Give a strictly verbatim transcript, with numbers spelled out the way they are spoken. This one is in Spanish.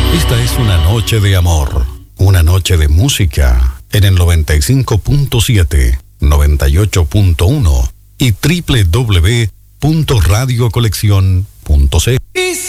Esta es una noche de amor, una noche de música en el noventa y cinco punto siete, noventa y ocho punto uno y doble u doble u doble u punto radio colección punto c.